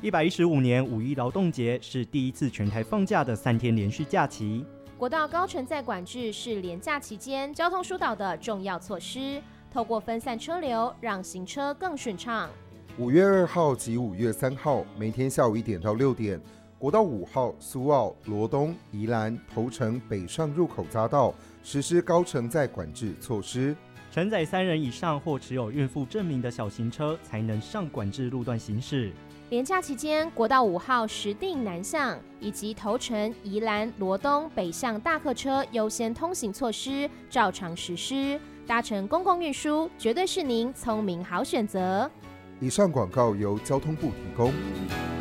115年五一劳动节是第一次全台放假的3天连续假期。 国道高承载管制是连假期间交通疏导的重要措施，透过分散车流，让行车更顺畅。 5月2号及5月3号每天下午1点到6点，国道5号苏澳、罗东、宜兰、头城北上入口匝道实施高承载管制措施。 承载3人以上或持有孕妇证明的小型车才能上管制路段行驶。 连假期间，国道5号石碇南向以及头城、宜兰、罗东北向大客车优先通行措施照常实施。搭乘公共运输绝对是您聪明好选择。 以上广告由交通部提供。